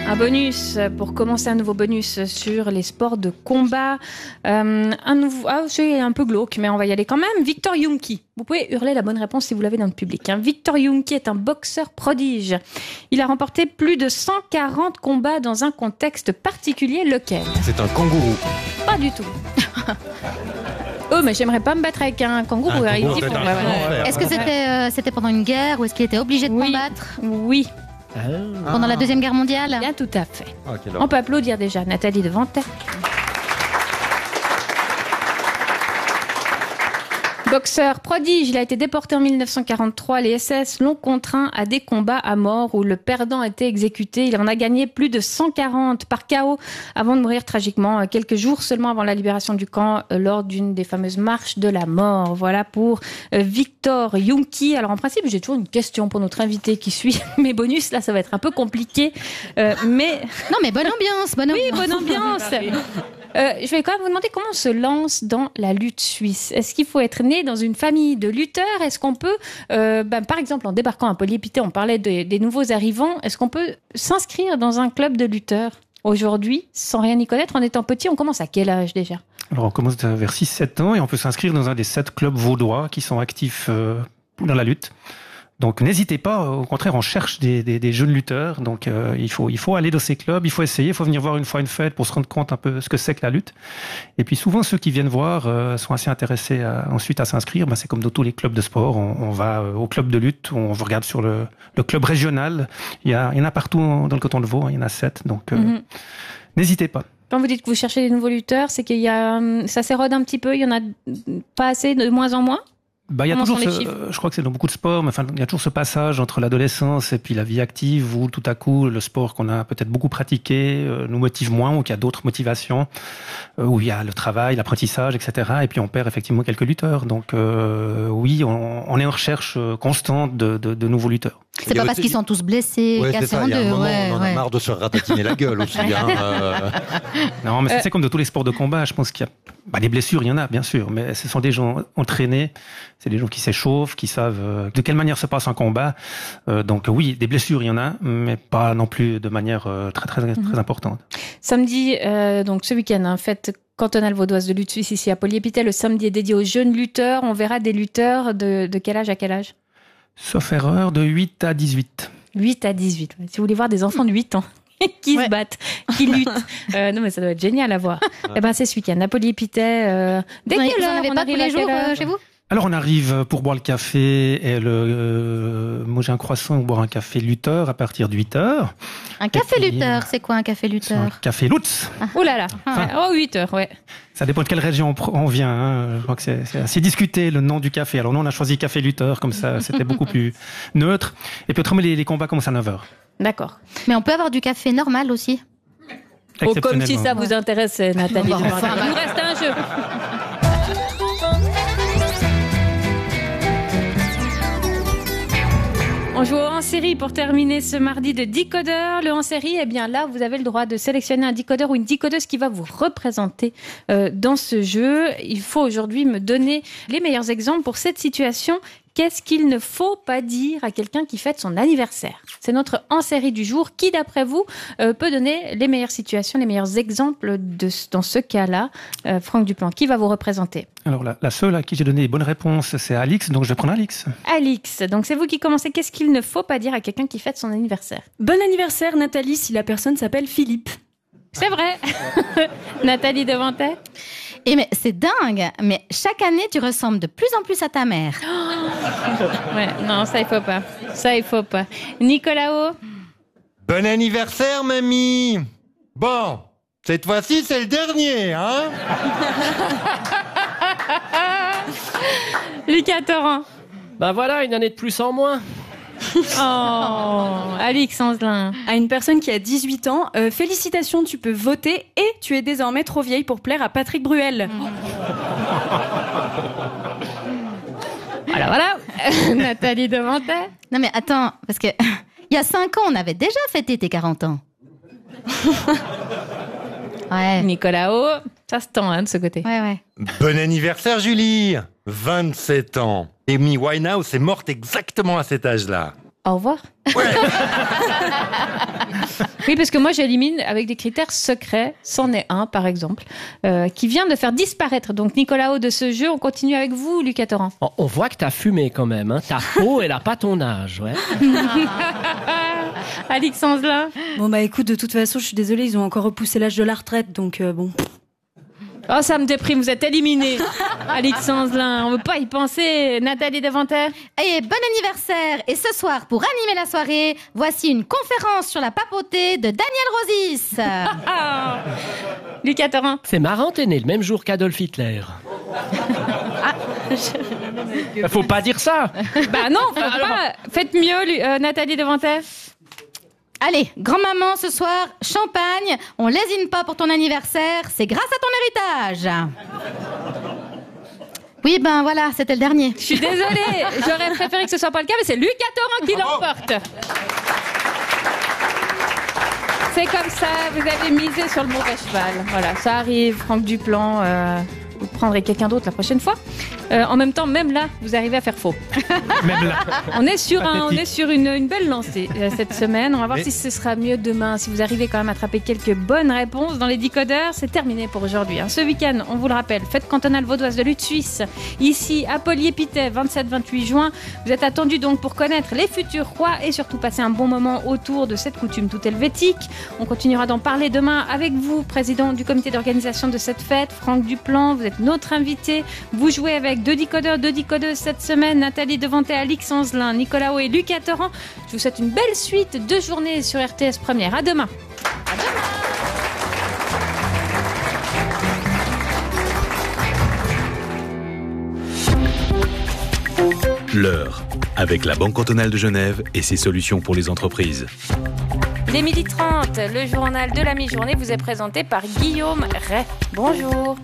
Un bonus, pour commencer un nouveau bonus sur les sports de combat. C'est un peu glauque, mais on va y aller quand même. Victor Yunki. Vous pouvez hurler la bonne réponse si vous l'avez dans le public. Victor Yunki est un boxeur prodige. Il a remporté plus de 140 combats dans un contexte particulier, lequel ? C'est un kangourou. Pas du tout. Oh, mais j'aimerais pas me battre avec un kangourou. Est-ce que c'était pendant une guerre ou est-ce qu'il était obligé de combattre ? Oui. Pendant la Deuxième Guerre mondiale ? Bien, tout à fait. On peut applaudir déjà Nathalie Devantet. Boxeur prodige, il a été déporté en 1943. Les SS l'ont contraint à des combats à mort où le perdant était exécuté. Il en a gagné plus de 140 par KO avant de mourir tragiquement quelques jours seulement avant la libération du camp lors d'une des fameuses marches de la mort. Voilà pour Victor Yunki. Alors en principe, j'ai toujours une question pour notre invité qui suit mes bonus. Là, ça va être un peu compliqué. Mais... Non, mais bonne ambiance. Oui, bonne ambiance. Je vais quand même vous demander comment on se lance dans la lutte suisse. Est-ce qu'il faut être né dans une famille de lutteurs ? Est-ce qu'on peut, par exemple, en débarquant à Polyépité, on parlait des nouveaux arrivants, est-ce qu'on peut s'inscrire dans un club de lutteurs aujourd'hui, sans rien y connaître, en étant petit? On commence à quel âge déjà ? Alors on commence vers 6-7 ans et on peut s'inscrire dans un des 7 clubs vaudois qui sont actifs dans la lutte. Donc n'hésitez pas, au contraire, on cherche des jeunes lutteurs. Donc il faut aller dans ces clubs, il faut essayer, il faut venir voir une fois une fête pour se rendre compte un peu ce que c'est que la lutte. Et puis souvent ceux qui viennent voir sont assez intéressés ensuite à s'inscrire. C'est comme dans tous les clubs de sport, on va au club de lutte, on regarde sur le club régional. Il y en a partout dans le canton de Vaud, il y en a 7. Donc n'hésitez pas. Quand vous dites que vous cherchez des nouveaux lutteurs, c'est qu'il y a ça s'érode un petit peu, il y en a pas assez, de moins en moins ? Il y a toujours je crois que c'est dans beaucoup de sports, mais il y a toujours ce passage entre l'adolescence et puis la vie active où tout à coup le sport qu'on a peut-être beaucoup pratiqué nous motive moins, ou qu'il y a d'autres motivations, où il y a le travail, l'apprentissage, etc. Et puis on perd effectivement quelques lutteurs. Donc oui, on est en recherche constante de nouveaux lutteurs. C'est pas parce qu'ils sont tous blessés, cassés en deux. On en a marre de se ratatiner la gueule aussi. Non, mais c'est comme dans tous les sports de combat. Je pense qu'il y a des blessures, il y en a bien sûr, mais ce sont des gens entraînés. C'est des gens qui s'échauffent, qui savent de quelle manière se passe un combat. Donc oui, des blessures, il y en a, mais pas non plus de manière très importante. Samedi, donc ce week-end, fête cantonale vaudoise de lutte suisse ici à Polyépité. Le samedi est dédié aux jeunes lutteurs. On verra des lutteurs de quel âge à quel âge ? Sauf erreur, de 8 à 18. 8 à 18. Si vous voulez voir des enfants de 8 ans qui se battent, qui luttent. Non, mais ça doit être génial à voir. C'est ce week-end à Polyépité. Dès quelle heure on pas tous les jours chez vous ? Alors on arrive pour boire le café et manger un croissant ou boire un café lutteur à partir de 8h. Un café lutteur, c'est quoi un café lutteur ? Un café Lutz. Oh là là, 8h, ouais. Ça dépend de quelle région on vient. Je crois que c'est assez discuté le nom du café. Alors nous on a choisi café lutteur, comme ça c'était beaucoup plus neutre. Et puis autrement les combats commencent à 9h. D'accord. Mais on peut avoir du café normal aussi ? Comme si ça vous intéressait, Nathalie. Il nous reste un jeu. On joue au hors-série pour terminer ce mardi de Décodeur. Le hors-série, là, vous avez le droit de sélectionner un décodeur ou une décodeuse qui va vous représenter dans ce jeu. Il faut aujourd'hui me donner les meilleurs exemples pour cette situation. Qu'est-ce qu'il ne faut pas dire à quelqu'un qui fête son anniversaire ? C'est notre hors-série du jour. Qui, d'après vous, peut donner les meilleures situations, les meilleurs exemples dans ce cas-là ? Franck Duplan, qui va vous représenter ? Alors, la seule à qui j'ai donné les bonnes réponses, c'est Alix, donc je vais prendre Alix. Alix, donc c'est vous qui commencez. Qu'est-ce qu'il ne faut pas dire à quelqu'un qui fête son anniversaire ? Bon anniversaire, Nathalie, si la personne s'appelle Philippe. C'est vrai. Nathalie Devantet ? Mais c'est dingue, mais chaque année, tu ressembles de plus en plus à ta mère. Ouais, non, ça, il faut pas. Nicolas. Bon anniversaire, mamie. Bon, cette fois-ci, c'est le dernier, hein. Lucas Torrent. Voilà, une année de plus en moins. Alix Anzelin. À une personne qui a 18 ans, félicitations, tu peux voter et tu es désormais trop vieille pour plaire à Patrick Bruel. Voilà. Nathalie Devantet. Non mais attends, parce que il y a 5 ans, on avait déjà fêté tes 40 ans. Ouais. Nicolas, ça se tend de ce côté. Ouais. Bon anniversaire, Julie. 27 ans. Amy Winehouse est morte exactement à cet âge-là. au revoir. Ouais. Oui, parce que moi, j'élimine avec des critères secrets. C'en est un, par exemple, qui vient de faire disparaître donc Nicolas de ce jeu. On continue avec vous, Lucas Torrent. Oh, on voit que t'as fumé quand même. Hein. Ta peau, elle a pas ton âge. Ouais. Alix Anzelin. Bon, bah écoute, de toute façon, je suis désolée, ils ont encore repoussé l'âge de la retraite, donc bon... Oh, ça me déprime, vous êtes éliminés. Alix Anzelin, on ne veut pas y penser. Nathalie Deventer. Et bon anniversaire. Et ce soir, pour animer la soirée, voici une conférence sur la papauté de Daniel Rosis. Lucas Torrent. C'est marrant, t'es né le même jour qu'Adolf Hitler. Faut pas dire ça. Bah non, faut pas. Faites mieux, Nathalie Deventer. Allez, grand-maman, ce soir, champagne. On lésine pas pour ton anniversaire. C'est grâce à ton héritage. Oui, ben voilà, c'était le dernier. Je suis désolée. J'aurais préféré que ce soit pas le cas, mais c'est Lucas Torrent qui l'emporte. C'est comme ça, vous avez misé sur le mauvais cheval. Voilà, ça arrive. Franck Duplan, vous prendrez quelqu'un d'autre la prochaine fois. En même temps, même là, vous arrivez à faire faux. Même là. On est sur une belle lancée cette semaine. On va voir si ce sera mieux demain. Si vous arrivez quand même à attraper quelques bonnes réponses dans les décodeurs, c'est terminé pour aujourd'hui. Ce week-end, on vous le rappelle, fête cantonale vaudoise de lutte suisse. Ici, à Polier-Pittet, 27-28 juin. Vous êtes attendus donc pour connaître les futurs rois et surtout passer un bon moment autour de cette coutume toute helvétique. On continuera d'en parler demain avec vous, président du comité d'organisation de cette fête, Franck Duplan. Vous êtes notre invité. Vous jouez avec deux décodeuses cette semaine, Nathalie Deventer, Alix Anzelin, Nicolas et Lucas Torrent. Je vous souhaite une belle suite de journées sur RTS Première. À demain. L'heure, avec la Banque cantonale de Genève et ses solutions pour les entreprises. Les 12h30, le journal de la mi-journée vous est présenté par Guillaume Ray. Bonjour.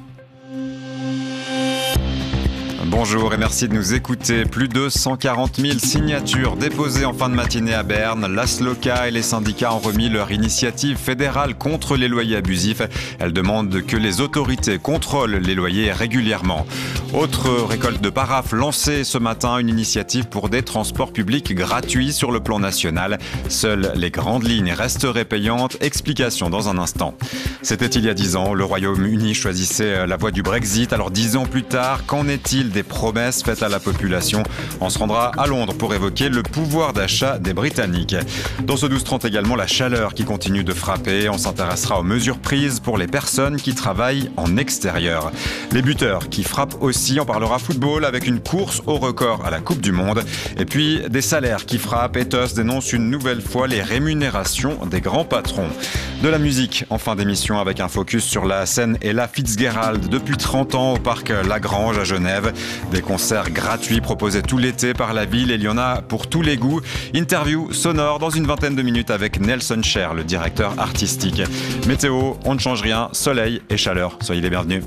Bonjour et merci de nous écouter. Plus de 140 000 signatures déposées en fin de matinée à Berne. L'ASLOCA et les syndicats ont remis leur initiative fédérale contre les loyers abusifs. Elle demande que les autorités contrôlent les loyers régulièrement. Autre récolte de paraphes lancée ce matin, une initiative pour des transports publics gratuits sur le plan national. Seules les grandes lignes resteraient payantes. Explication dans un instant. C'était il y a 10 ans. Le Royaume-Uni choisissait la voie du Brexit. Alors 10 ans plus tard, qu'en est-il des promesses faites à la population? On se rendra à Londres pour évoquer le pouvoir d'achat des Britanniques. Dans ce 12-30 également, la chaleur qui continue de frapper. On s'intéressera aux mesures prises pour les personnes qui travaillent en extérieur. Les buteurs qui frappent aussi, on parlera football avec une course au record à la Coupe du Monde. Et puis des salaires qui frappent. Ethos dénonce une nouvelle fois les rémunérations des grands patrons. De la musique en fin d'émission avec un focus sur la scène Ella Fitzgerald depuis 30 ans au parc Lagrange à Genève. Des concerts gratuits proposés tout l'été par la ville et il y en a pour tous les goûts. Interview sonore dans une vingtaine de minutes avec Nelson Cher, le directeur artistique. Météo, on ne change rien, soleil et chaleur. Soyez les bienvenus.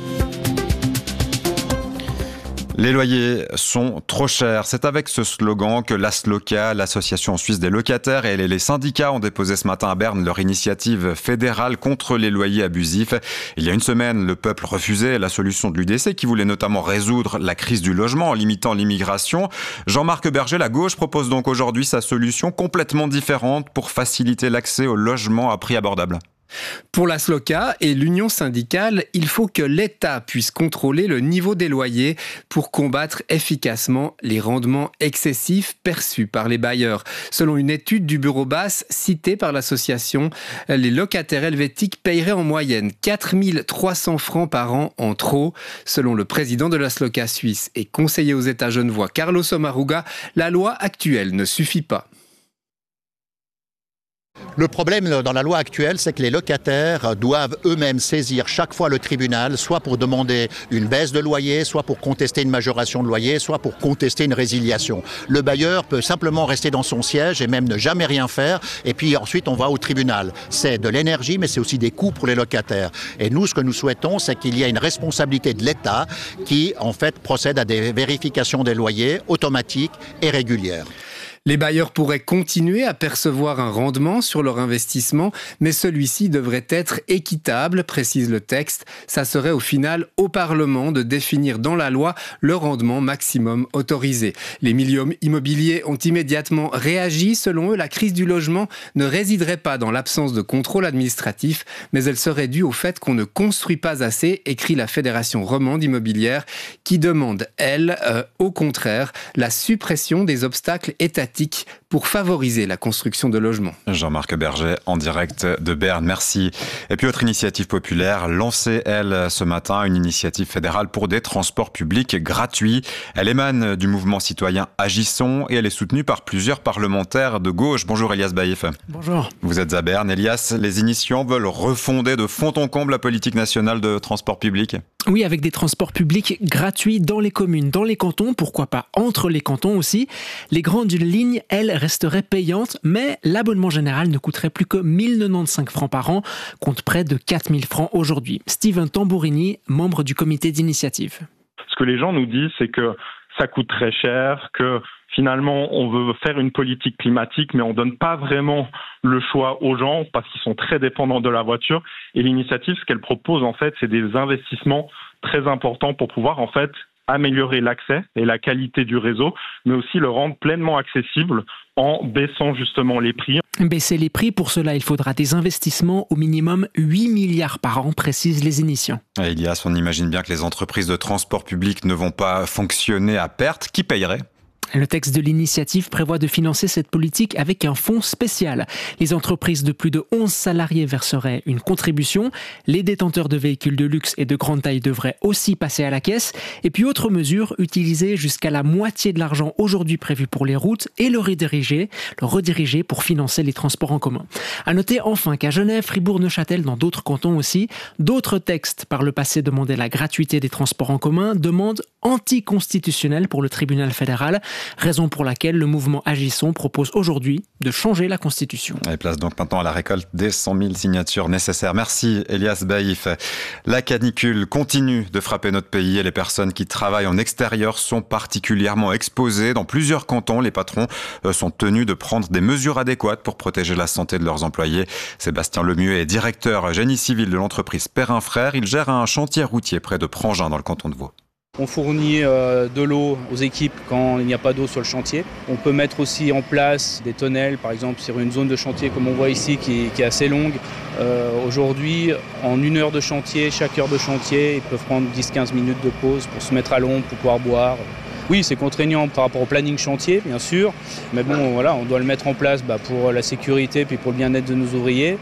Les loyers sont trop chers. C'est avec ce slogan que l'ASLOCA, l'association suisse des locataires, et les syndicats ont déposé ce matin à Berne leur initiative fédérale contre les loyers abusifs. Il y a une semaine, le peuple refusait la solution de l'UDC qui voulait notamment résoudre la crise du logement en limitant l'immigration. Jean-Marc Berger, la gauche, propose donc aujourd'hui sa solution complètement différente pour faciliter l'accès au logement à prix abordable. Pour l'ASLOCA et l'Union syndicale, il faut que l'État puisse contrôler le niveau des loyers pour combattre efficacement les rendements excessifs perçus par les bailleurs. Selon une étude du Bureau Basse citée par l'association, les locataires helvétiques paieraient en moyenne 4 300 francs par an en trop. Selon le président de l'ASLOCA suisse et conseiller aux États genevois Carlos Omaruga, la loi actuelle ne suffit pas. Le problème dans la loi actuelle, c'est que les locataires doivent eux-mêmes saisir chaque fois le tribunal, soit pour demander une baisse de loyer, soit pour contester une majoration de loyer, soit pour contester une résiliation. Le bailleur peut simplement rester dans son siège et même ne jamais rien faire, et puis ensuite on va au tribunal. C'est de l'énergie, mais c'est aussi des coûts pour les locataires. Et nous, ce que nous souhaitons, c'est qu'il y ait une responsabilité de l'État qui, en fait, procède à des vérifications des loyers automatiques et régulières. Les bailleurs pourraient continuer à percevoir un rendement sur leur investissement, mais celui-ci devrait être équitable, précise le texte. Ça serait au final au Parlement de définir dans la loi le rendement maximum autorisé. Les milieux immobiliers ont immédiatement réagi. Selon eux, la crise du logement ne résiderait pas dans l'absence de contrôle administratif, mais elle serait due au fait qu'on ne construit pas assez, écrit la Fédération romande immobilière, qui demande, elle, au contraire, la suppression des obstacles étatiques pour favoriser la construction de logements. Jean-Marc Berger en direct de Berne, merci. Et puis autre initiative populaire, lancée elle ce matin, une initiative fédérale pour des transports publics gratuits. Elle émane du mouvement citoyen Agissons et elle est soutenue par plusieurs parlementaires de gauche. Bonjour Elias Baïf. Bonjour. Vous êtes à Berne. Elias, les initiants veulent refonder de fond en comble la politique nationale de transport public. Oui, avec des transports publics gratuits dans les communes, dans les cantons, pourquoi pas entre les cantons aussi. Les grandes lignes, elles, resteraient payantes, mais l'abonnement général ne coûterait plus que 1095 francs par an, contre près de 4000 francs aujourd'hui. Steven Tambourini, membre du comité d'initiative. Ce que les gens nous disent, c'est que ça coûte très cher, que finalement on veut faire une politique climatique, mais on donne pas vraiment le choix aux gens parce qu'ils sont très dépendants de la voiture. Et l'initiative, ce qu'elle propose en fait, c'est des investissements très importants pour pouvoir en fait améliorer l'accès et la qualité du réseau, mais aussi le rendre pleinement accessible en baissant justement les prix. Baisser les prix, pour cela, il faudra des investissements au minimum 8 milliards par an, précisent les initiants. Elias, on imagine bien que les entreprises de transport public ne vont pas fonctionner à perte. Qui payerait ? Le texte de l'initiative prévoit de financer cette politique avec un fonds spécial. Les entreprises de plus de 11 salariés verseraient une contribution. Les détenteurs de véhicules de luxe et de grande taille devraient aussi passer à la caisse. Et puis autre mesure, utiliser jusqu'à la moitié de l'argent aujourd'hui prévu pour les routes et le rediriger pour financer les transports en commun. À noter enfin qu'à Genève, Fribourg, Neuchâtel, dans d'autres cantons aussi, d'autres textes par le passé demandaient la gratuité des transports en commun, demande anticonstitutionnelle pour le tribunal fédéral. Raison pour laquelle le mouvement Agissons propose aujourd'hui de changer la Constitution. Et place donc maintenant à la récolte des 100 000 signatures nécessaires. Merci Elias Baïf. La canicule continue de frapper notre pays et les personnes qui travaillent en extérieur sont particulièrement exposées. Dans plusieurs cantons, les patrons sont tenus de prendre des mesures adéquates pour protéger la santé de leurs employés. Sébastien Lemieux est directeur génie civil de l'entreprise Perrin Frères. Il gère un chantier routier près de Prangin dans le canton de Vaud. On fournit de l'eau aux équipes quand il n'y a pas d'eau sur le chantier. On peut mettre aussi en place des tonnelles, par exemple sur une zone de chantier comme on voit ici qui est assez longue. Aujourd'hui, en 1 heure de chantier, chaque heure de chantier, ils peuvent prendre 10-15 minutes de pause pour se mettre à l'ombre, pour pouvoir boire. Oui, c'est contraignant par rapport au planning chantier, bien sûr. Mais bon, voilà, on doit le mettre en place pour la sécurité puis pour le bien-être de nos ouvriers.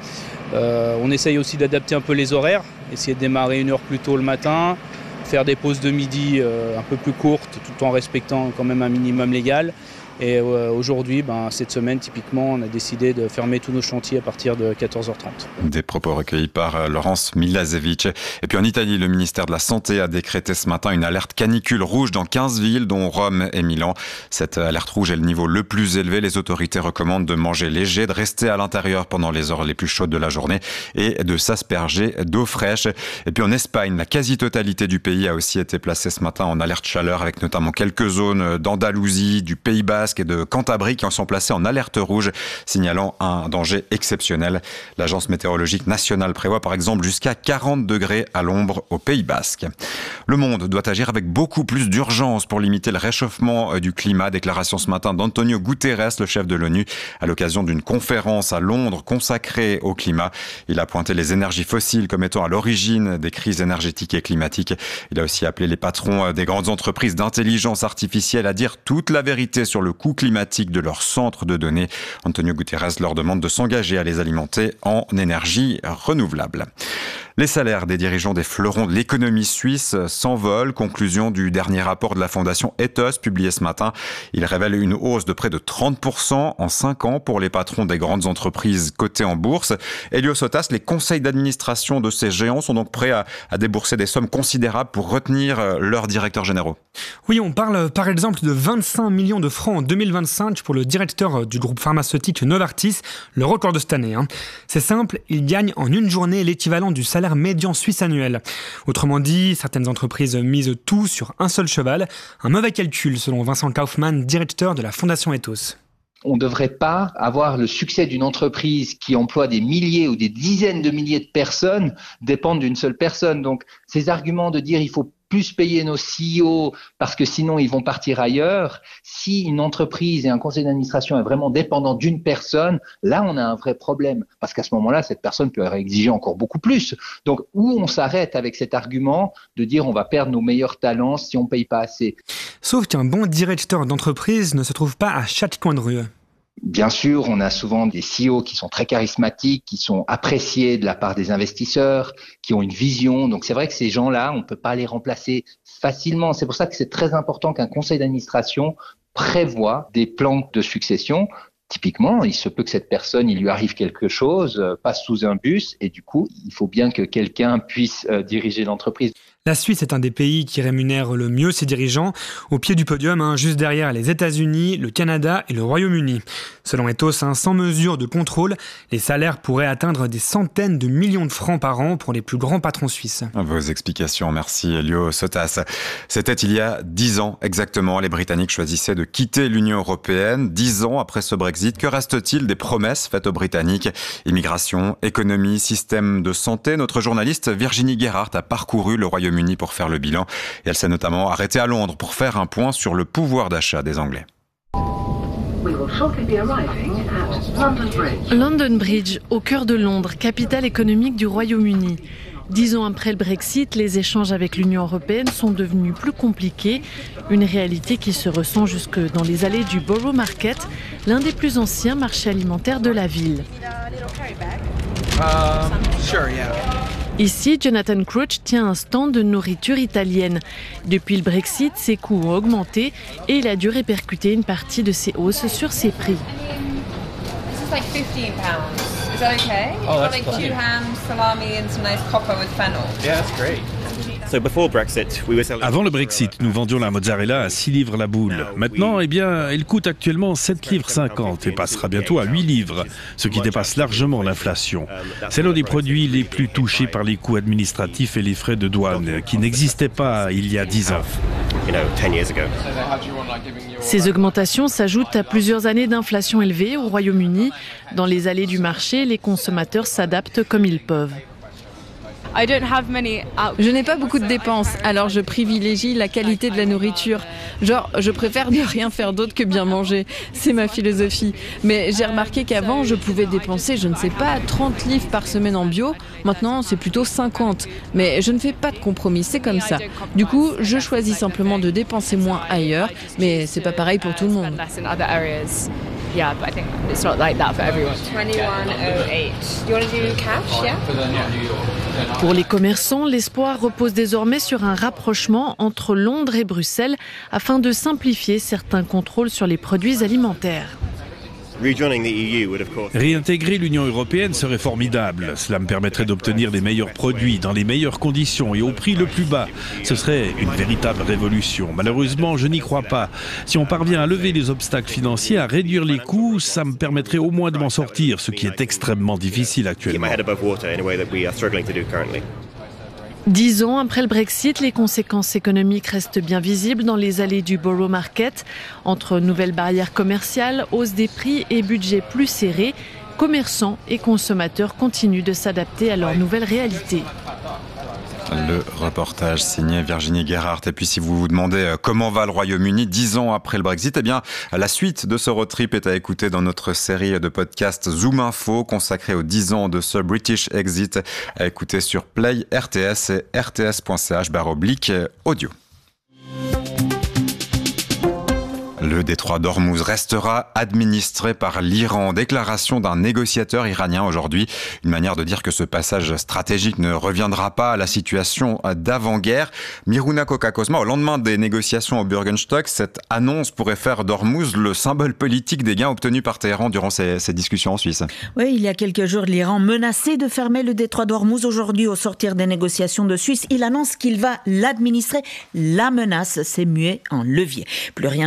On essaye aussi d'adapter un peu les horaires, essayer de démarrer 1 heure plus tôt le matin, faire des pauses de midi un peu plus courtes tout en respectant quand même un minimum légal. Et aujourd'hui, cette semaine, typiquement, on a décidé de fermer tous nos chantiers à partir de 14h30. Des propos recueillis par Laurence Milasevic. Et puis en Italie, le ministère de la Santé a décrété ce matin une alerte canicule rouge dans 15 villes, dont Rome et Milan. Cette alerte rouge est le niveau le plus élevé. Les autorités recommandent de manger léger, de rester à l'intérieur pendant les heures les plus chaudes de la journée et de s'asperger d'eau fraîche. Et puis en Espagne, la quasi-totalité du pays a aussi été placée ce matin en alerte chaleur, avec notamment quelques zones d'Andalousie, du Pays Basque et de Cantabrie qui en sont placés en alerte rouge, signalant un danger exceptionnel. L'Agence météorologique nationale prévoit par exemple jusqu'à 40 degrés à l'ombre au Pays Basque. Le monde doit agir avec beaucoup plus d'urgence pour limiter le réchauffement du climat. Déclaration ce matin d'Antonio Guterres, le chef de l'ONU, à l'occasion d'une conférence à Londres consacrée au climat. Il a pointé les énergies fossiles comme étant à l'origine des crises énergétiques et climatiques. Il a aussi appelé les patrons des grandes entreprises d'intelligence artificielle à dire toute la vérité sur le coût climatique de leurs centres de données. Antonio Guterres leur demande de s'engager à les alimenter en énergie renouvelable. Les salaires des dirigeants des fleurons de l'économie suisse s'envolent. Conclusion du dernier rapport de la fondation Ethos publié ce matin. Il révèle une hausse de près de 30% en 5 ans pour les patrons des grandes entreprises cotées en bourse. Elio Sotas, les conseils d'administration de ces géants sont donc prêts à débourser des sommes considérables pour retenir leurs directeurs généraux. Oui, on parle par exemple de 25 millions de francs en 2025 pour le directeur du groupe pharmaceutique Novartis, le record de cette année. C'est simple, il gagne en une journée l'équivalent du salaire médian suisse annuel. Autrement dit, certaines entreprises misent tout sur un seul cheval. Un mauvais calcul selon Vincent Kaufmann, directeur de la fondation Ethos. On ne devrait pas avoir le succès d'une entreprise qui emploie des milliers ou des dizaines de milliers de personnes dépendre d'une seule personne. Donc, ces arguments de dire il faut plus payer nos CEO parce que sinon ils vont partir ailleurs. Si une entreprise et un conseil d'administration est vraiment dépendant d'une personne, là on a un vrai problème parce qu'à ce moment-là, cette personne peut exiger encore beaucoup plus. Donc, où on s'arrête avec cet argument de dire on va perdre nos meilleurs talents si on ne paye pas assez. Sauf qu'un bon directeur d'entreprise ne se trouve pas à chaque coin de rue. Bien sûr, on a souvent des CEO qui sont très charismatiques, qui sont appréciés de la part des investisseurs, qui ont une vision. Donc c'est vrai que ces gens-là, on ne peut pas les remplacer facilement. C'est pour ça que c'est très important qu'un conseil d'administration prévoit des plans de succession. Typiquement, il se peut que cette personne, il lui arrive quelque chose, passe sous un bus, et du coup, il faut bien que quelqu'un puisse diriger l'entreprise. La Suisse est un des pays qui rémunère le mieux ses dirigeants, au pied du podium, juste derrière les États-Unis, le Canada et le Royaume-Uni. Selon Ethos, sans mesure de contrôle, les salaires pourraient atteindre des centaines de millions de francs par an pour les plus grands patrons suisses. Vos explications, merci Elio Sotas. C'était il y a 10 ans exactement. Les Britanniques choisissaient de quitter l'Union européenne. 10 ans après ce Brexit, que reste-t-il des promesses faites aux Britanniques ? Immigration, économie, système de santé. Notre journaliste Virginie Guérard a parcouru le Royaume-Uni pour faire le bilan. Et elle s'est notamment arrêtée à Londres pour faire un point sur le pouvoir d'achat des Anglais. London Bridge, au cœur de Londres, capitale économique du Royaume-Uni. 10 ans après le Brexit, les échanges avec l'Union européenne sont devenus plus compliqués. Une réalité qui se ressent jusque dans les allées du Borough Market, l'un des plus anciens marchés alimentaires de la ville. Ici, Jonathan Crouch tient un stand de nourriture italienne. Depuis le Brexit, ses coûts ont augmenté et il a dû répercuter une partie de ces hausses sur ses prix. Is that okay? Oh, that's like plenty. 2 hams, salami and some nice copper with fennel. Yeah, that's great. Avant le Brexit, nous vendions la mozzarella à 6 livres la boule. Maintenant, eh bien, elle coûte actuellement 7 livres 50 et passera bientôt à 8 livres, ce qui dépasse largement l'inflation. C'est l'un des produits les plus touchés par les coûts administratifs et les frais de douane, qui n'existaient pas il y a 10 ans. Ces augmentations s'ajoutent à plusieurs années d'inflation élevée au Royaume-Uni. Dans les allées du marché, les consommateurs s'adaptent comme ils peuvent. Je n'ai pas beaucoup de dépenses, alors je privilégie la qualité de la nourriture. Genre, je préfère ne rien faire d'autre que bien manger. C'est ma philosophie. Mais j'ai remarqué qu'avant, je pouvais dépenser, je ne sais pas, 30 livres par semaine en bio. Maintenant, c'est plutôt 50. Mais je ne fais pas de compromis, c'est comme ça. Du coup, je choisis simplement de dépenser moins ailleurs. Mais c'est pas pareil pour tout le monde. Yeah, but I think it's not like that for everyone. 21.08. You want to do cash, yeah? Pour les commerçants, l'espoir repose désormais sur un rapprochement entre Londres et Bruxelles afin de simplifier certains contrôles sur les produits alimentaires. Réintégrer l'Union européenne serait formidable. Cela me permettrait d'obtenir les meilleurs produits dans les meilleures conditions et au prix le plus bas. Ce serait une véritable révolution. Malheureusement, je n'y crois pas. Si on parvient à lever les obstacles financiers, à réduire les coûts, ça me permettrait au moins de m'en sortir, ce qui est extrêmement difficile actuellement. 10 ans après le Brexit, les conséquences économiques restent bien visibles dans les allées du Borough Market. Entre nouvelles barrières commerciales, hausse des prix et budget plus serré, commerçants et consommateurs continuent de s'adapter à leur nouvelle réalité. Le reportage signé Virginie Guérard. Et puis si vous vous demandez comment va le Royaume-Uni 10 ans après le Brexit, eh bien la suite de ce road trip est à écouter dans notre série de podcasts Zoom Info consacrée aux 10 ans de ce British Exit, à écouter sur Play RTS et rts.ch/audio. Le détroit d'Ormuz restera administré par l'Iran. Déclaration d'un négociateur iranien aujourd'hui. Une manière de dire que ce passage stratégique ne reviendra pas à la situation d'avant-guerre. Miruna Kokakosma, au lendemain des négociations au Bürgenstock, cette annonce pourrait faire d'Ormuz le symbole politique des gains obtenus par Téhéran durant ces discussions en Suisse. Oui, il y a quelques jours, l'Iran menaçait de fermer le détroit d'Ormuz. Aujourd'hui, au sortir des négociations de Suisse, il annonce qu'il va l'administrer. La menace s'est muée en levier. Plus rien ne semble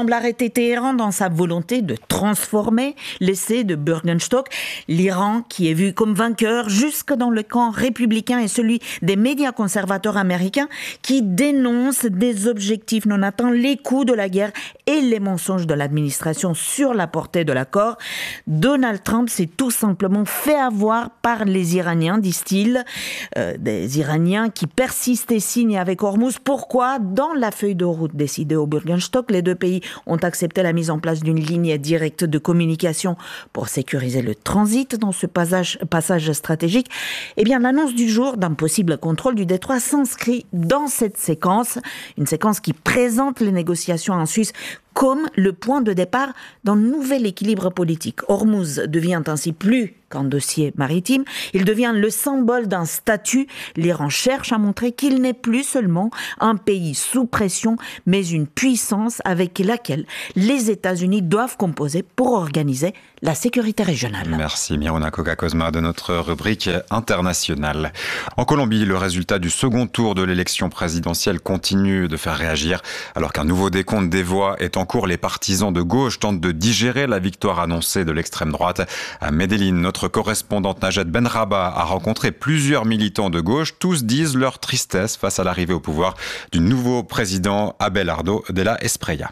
semble arrêter Téhéran dans sa volonté de transformer l'essai de Bürgenstock. L'Iran, qui est vu comme vainqueur jusque dans le camp républicain, et celui des médias conservateurs américains qui dénoncent des objectifs non atteints, les coûts de la guerre et les mensonges de l'administration sur la portée de l'accord. Donald Trump s'est tout simplement fait avoir par les Iraniens, disent-ils. Des Iraniens qui persistent et signent avec Hormuz. Pourquoi ? Dans la feuille de route décidée au Bürgenstock, les deux pays ont accepté la mise en place d'une ligne directe de communication pour sécuriser le transit dans ce passage stratégique. Eh bien, l'annonce du jour d'un possible contrôle du détroit s'inscrit dans cette séquence, une séquence qui présente les négociations en Suisse comme le point de départ d'un nouvel équilibre politique. Hormuz devient ainsi plus qu'un dossier maritime, il devient le symbole d'un statut. L'Iran cherche à montrer qu'il n'est plus seulement un pays sous pression, mais une puissance avec laquelle les États-Unis doivent composer pour organiser la sécurité régionale. Merci Miruna Koka-Kozma de notre rubrique internationale. En Colombie, le résultat du second tour de l'élection présidentielle continue de faire réagir. Alors qu'un nouveau décompte des voix est en cours, les partisans de gauche tentent de digérer la victoire annoncée de l'extrême droite. À Medellín, notre correspondante Najat Benraba a rencontré plusieurs militants de gauche. Tous disent leur tristesse face à l'arrivée au pouvoir du nouveau président Abelardo de la Espriella.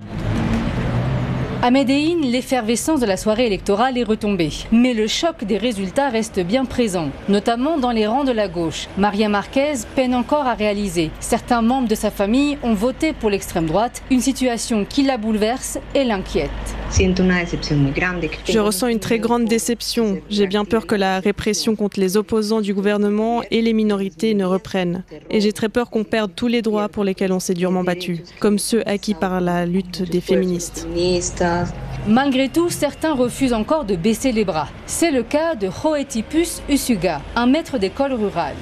À Medellín, l'effervescence de la soirée électorale est retombée. Mais le choc des résultats reste bien présent, notamment dans les rangs de la gauche. Maria Marquez peine encore à réaliser. Certains membres de sa famille ont voté pour l'extrême droite, une situation qui la bouleverse et l'inquiète. Je ressens une très grande déception. J'ai bien peur que la répression contre les opposants du gouvernement et les minorités ne reprenne. Et j'ai très peur qu'on perde tous les droits pour lesquels on s'est durement battu, comme ceux acquis par la lutte des féministes. Malgré tout, certains refusent encore de baisser les bras. C'est le cas de Joetipus Usuga, un maître d'école rurale.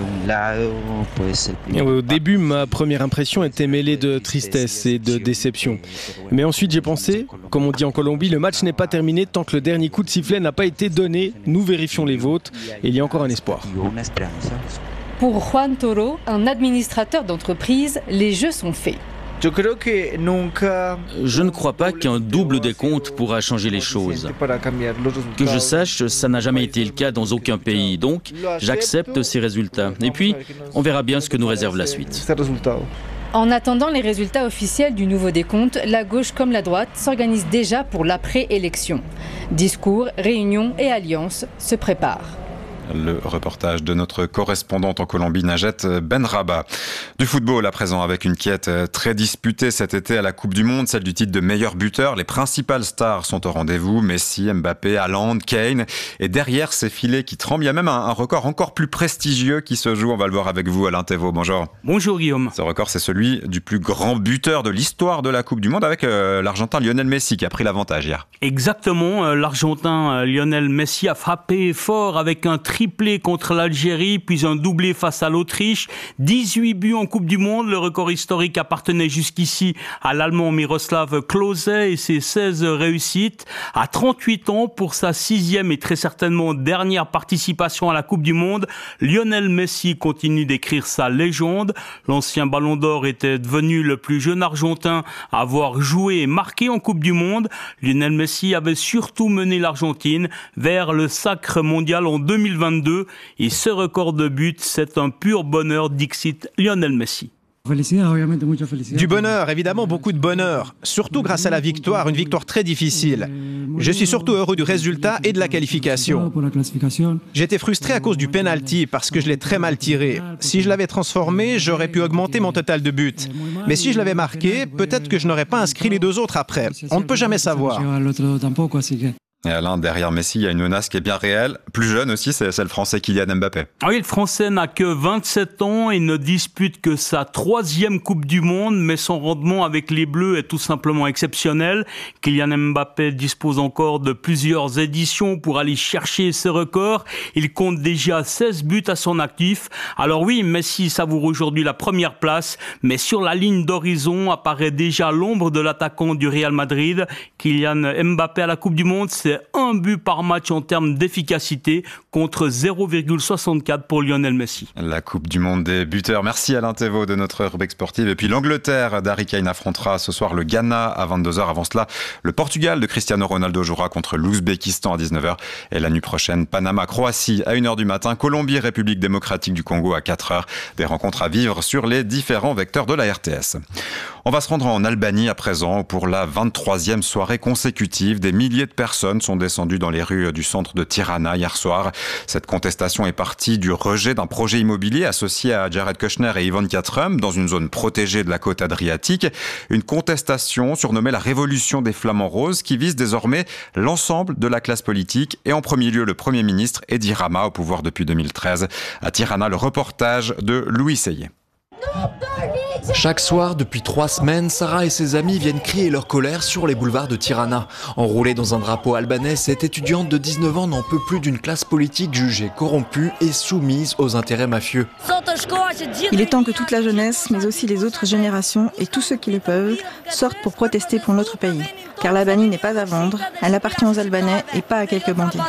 Au début, ma première impression était mêlée de tristesse et de déception. Mais ensuite, j'ai pensé, comme on dit en Colombie, le match n'est pas terminé tant que le dernier coup de sifflet n'a pas été donné. Nous vérifions les votes et il y a encore un espoir. Pour Juan Toro, un administrateur d'entreprise, les jeux sont faits. Je ne crois pas qu'un double décompte pourra changer les choses. Que je sache, ça n'a jamais été le cas dans aucun pays. Donc, j'accepte ces résultats. Et puis, on verra bien ce que nous réserve la suite. En attendant les résultats officiels du nouveau décompte, la gauche comme la droite s'organisent déjà pour l'après-élection. Discours, réunions et alliances se préparent. Le reportage de notre correspondante en Colombie, Najat Benraba. Du football à présent, avec une quête très disputée cet été à la Coupe du Monde, celle du titre de meilleur buteur. Les principales stars sont au rendez-vous, Messi, Mbappé, Haaland, Kane. Et derrière ces filets qui tremblent, il y a même un record encore plus prestigieux qui se joue. On va le voir avec vous, Alain Thévault. Bonjour. Bonjour Guillaume. Ce record, c'est celui du plus grand buteur de l'histoire de la Coupe du Monde, avec l'Argentin Lionel Messi qui a pris l'avantage hier. Exactement, l'Argentin Lionel Messi a frappé fort avec un triplé contre l'Algérie, puis un doublé face à l'Autriche. 18 buts en Coupe du Monde. Le record historique appartenait jusqu'ici à l'Allemand Miroslav Klose et ses 16 réussites. À 38 ans, pour sa 6e et très certainement dernière participation à la Coupe du Monde, Lionel Messi continue d'écrire sa légende. L'ancien Ballon d'Or était devenu le plus jeune Argentin à avoir joué et marqué en Coupe du Monde. Lionel Messi avait surtout mené l'Argentine vers le sacre mondial en 2022. Et ce record de buts, c'est un pur bonheur, dixit Lionel Messi. Du bonheur, évidemment beaucoup de bonheur, surtout grâce à la victoire, une victoire très difficile. Je suis surtout heureux du résultat et de la qualification. J'étais frustré à cause du penalty parce que je l'ai très mal tiré. Si je l'avais transformé, j'aurais pu augmenter mon total de buts. Mais si je l'avais marqué, peut-être que je n'aurais pas inscrit les deux autres après. On ne peut jamais savoir. Et Alain, derrière Messi, il y a une menace qui est bien réelle. Plus jeune aussi, c'est le Français Kylian Mbappé. Oui, le Français n'a que 27 ans et ne dispute que sa 3e Coupe du Monde, mais son rendement avec les Bleus est tout simplement exceptionnel. Kylian Mbappé dispose encore de plusieurs éditions pour aller chercher ce record. Il compte déjà 16 buts à son actif. Alors oui, Messi savoure aujourd'hui la première place, mais sur la ligne d'horizon apparaît déjà l'ombre de l'attaquant du Real Madrid. Kylian Mbappé à la Coupe du Monde, c'est fait 1 but par match en termes d'efficacité contre 0,64 pour Lionel Messi. La Coupe du Monde des buteurs. Merci Alain Thévaud de notre rubrique sportive. Et puis l'Angleterre d'Harry Kane affrontera ce soir le Ghana à 22h. Avant cela, le Portugal de Cristiano Ronaldo jouera contre l'Ouzbékistan à 19h. Et la nuit prochaine, Panama-Croatie à 1h du matin. Colombie-République démocratique du Congo à 4h. Des rencontres à vivre sur les différents vecteurs de la RTS. On va se rendre en Albanie à présent pour la 23e soirée consécutive. Des milliers de personnes sont descendues dans les rues du centre de Tirana hier soir. Cette contestation est partie du rejet d'un projet immobilier associé à Jared Kushner et Ivanka Trump dans une zone protégée de la côte adriatique. Une contestation surnommée la Révolution des Flamants Roses qui vise désormais l'ensemble de la classe politique et en premier lieu le Premier ministre Edi Rama au pouvoir depuis 2013. À Tirana, le reportage de Louis Seyé. Chaque soir, depuis 3 semaines, Sarah et ses amis viennent crier leur colère sur les boulevards de Tirana. Enroulée dans un drapeau albanais, cette étudiante de 19 ans n'en peut plus d'une classe politique jugée corrompue et soumise aux intérêts mafieux. Il est temps que toute la jeunesse, mais aussi les autres générations et tous ceux qui le peuvent, sortent pour protester pour notre pays. Car l'Albanie n'est pas à vendre, elle appartient aux Albanais et pas à quelques bandits.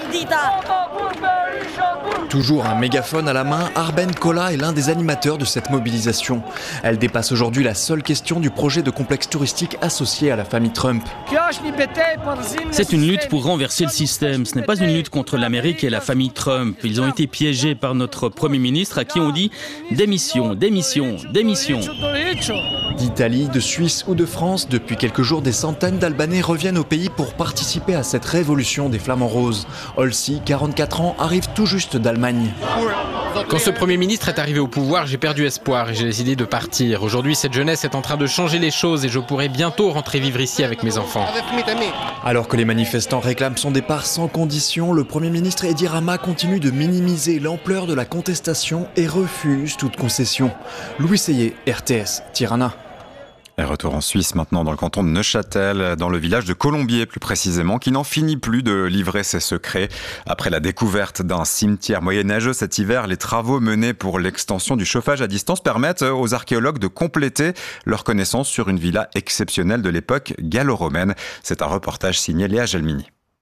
Toujours un mégaphone à la main, Arben Kola est l'un des animateurs de cette mobilisation. Elle dépasse aujourd'hui la seule question du projet de complexe touristique associé à la famille Trump. C'est une lutte pour renverser le système. Ce n'est pas une lutte contre l'Amérique et la famille Trump. Ils ont été piégés par notre Premier ministre à qui on dit démission, démission, démission. D'Italie, de Suisse ou de France, depuis quelques jours, des centaines d'Albanais reviennent au pays pour participer à cette révolution des Flamants Roses. Olsi, 44 ans, arrive tout juste d'Allemagne. Quand ce Premier ministre est arrivé au pouvoir, j'ai perdu espoir et j'ai décidé de partir. Aujourd'hui, cette jeunesse est en train de changer les choses et je pourrai bientôt rentrer vivre ici avec mes enfants. Alors que les manifestants réclament son départ sans condition, le Premier ministre Edi Rama continue de minimiser l'ampleur de la contestation et refuse toute concession. Louis Seyé, RTS, Tirana. Et retour en Suisse maintenant dans le canton de Neuchâtel, dans le village de Colombier plus précisément, qui n'en finit plus de livrer ses secrets. Après la découverte d'un cimetière moyenâgeux cet hiver, les travaux menés pour l'extension du chauffage à distance permettent aux archéologues de compléter leur connaissance sur une villa exceptionnelle de l'époque gallo-romaine. C'est un reportage signé Léa Gelmini.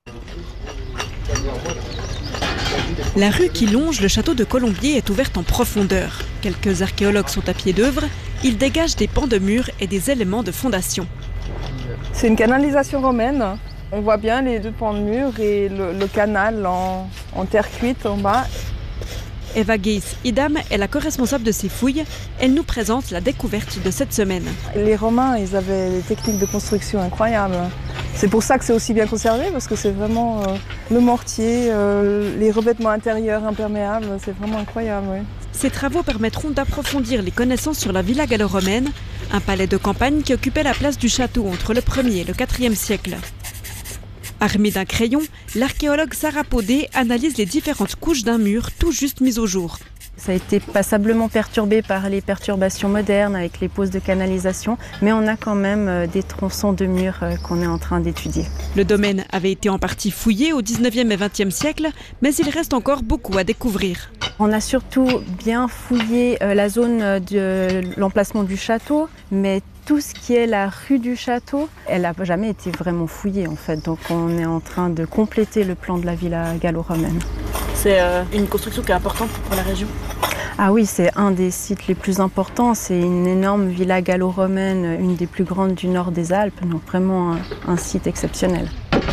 La rue qui longe le château de Colombier est ouverte en profondeur. Quelques archéologues sont à pied d'œuvre. Ils dégagent des pans de murs et des éléments de fondation. C'est une canalisation romaine. On voit bien les 2 pans de murs et le canal en terre cuite en bas. Eva Geis-Idam est la co-responsable de ces fouilles. Elle nous présente la découverte de cette semaine. Les Romains, ils avaient des techniques de construction incroyables. C'est pour ça que c'est aussi bien conservé, parce que c'est vraiment le mortier, les revêtements intérieurs imperméables, c'est vraiment incroyable. Oui. Ces travaux permettront d'approfondir les connaissances sur la villa gallo-romaine, un palais de campagne qui occupait la place du château entre le 1er et le 4e siècle. Armée d'un crayon, l'archéologue Sarah Podé analyse les différentes couches d'un mur tout juste mis au jour. Ça a été passablement perturbé par les perturbations modernes avec les poses de canalisation, mais on a quand même des tronçons de murs qu'on est en train d'étudier. Le domaine avait été en partie fouillé au 19e et 20e siècle, mais il reste encore beaucoup à découvrir. On a surtout bien fouillé la zone de l'emplacement du château, mais tout ce qui est la rue du château, elle n'a jamais été vraiment fouillée en fait. Donc on est en train de compléter le plan de la villa gallo-romaine. C'est une construction qui est importante pour la région. Ah oui, c'est un des sites les plus importants. C'est une énorme villa gallo-romaine, une des plus grandes du nord des Alpes. Donc vraiment un site exceptionnel.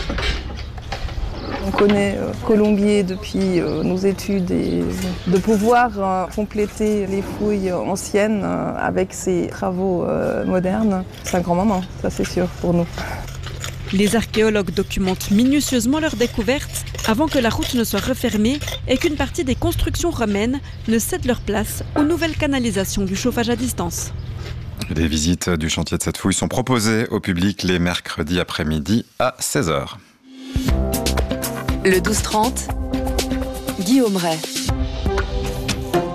On connaît Colombier depuis nos études et de pouvoir compléter les fouilles anciennes avec ces travaux modernes, c'est un grand moment, ça c'est sûr pour nous. Les archéologues documentent minutieusement leurs découvertes avant que la route ne soit refermée et qu'une partie des constructions romaines ne cède leur place aux nouvelles canalisations du chauffage à distance. Des visites du chantier de cette fouille sont proposées au public les mercredis après-midi à 16h. Le 12-30, Guillaume Ray.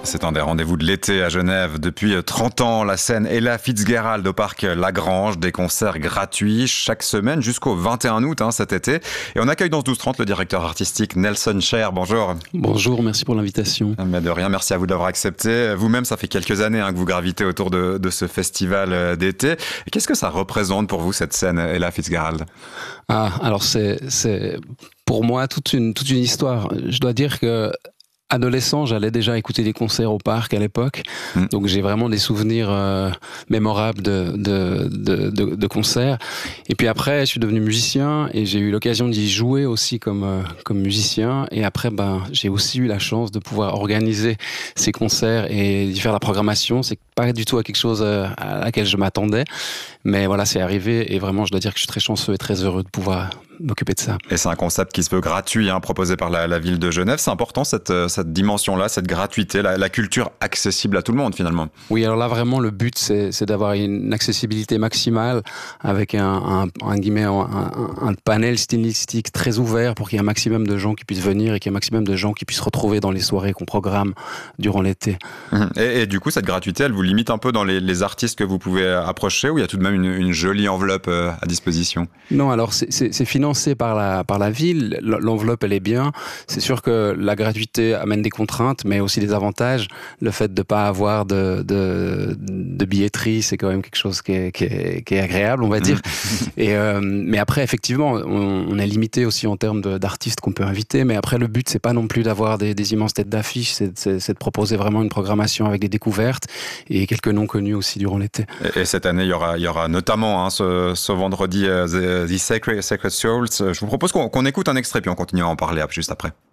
C'est un des rendez-vous de l'été à Genève. Depuis 30 ans, la scène Ella Fitzgerald au parc Lagrange, des concerts gratuits chaque semaine jusqu'au 21 août cet été. Et on accueille dans ce 12-30 le directeur artistique Nelson Cher. Bonjour. Bonjour, merci pour l'invitation. Mais de rien, merci à vous d'avoir accepté. Vous-même, ça fait quelques années que vous gravitez autour de ce festival d'été. Qu'est-ce que ça représente pour vous, cette scène Ella Fitzgerald ? Alors c'est pour moi toute une histoire. Je dois dire que adolescent, j'allais déjà écouter des concerts au parc à l'époque, donc j'ai vraiment des souvenirs mémorables de concerts. Et puis après, je suis devenu musicien et j'ai eu l'occasion d'y jouer aussi comme musicien. Et après, j'ai aussi eu la chance de pouvoir organiser ces concerts et d'y faire la programmation. C'est pas du tout quelque chose à laquelle je m'attendais, mais voilà, c'est arrivé et vraiment, je dois dire que je suis très chanceux et très heureux de pouvoir m'occuper de ça. Et c'est un concept qui se veut gratuit, proposé par la ville de Genève. C'est important cette dimension-là, cette gratuité, la culture accessible à tout le monde finalement. Oui, alors là vraiment le but c'est d'avoir une accessibilité maximale avec un panel stylistique très ouvert pour qu'il y ait un maximum de gens qui puissent venir et qu'il y ait un maximum de gens qui puissent se retrouver dans les soirées qu'on programme durant l'été. Et du coup, cette gratuité, elle vous limite un peu dans les artistes que vous pouvez approcher ou il y a tout de même une jolie enveloppe à disposition ? Non, alors c'est financé par la ville. L'enveloppe, elle est bien. C'est sûr que la gratuité amène des contraintes, mais aussi des avantages. Le fait de ne pas avoir de billetterie, c'est quand même quelque chose qui est agréable, on va dire. Mais après, effectivement, on est limité aussi en termes d'artistes qu'on peut inviter. Mais après, le but, c'est pas non plus d'avoir des immenses têtes d'affiche. C'est de proposer vraiment une programmation avec des découvertes et quelques noms connus aussi durant l'été. Et cette année, il y aura notamment ce vendredi The Sacred Souls. Je vous propose qu'on écoute un extrait puis on continue à en parler juste après.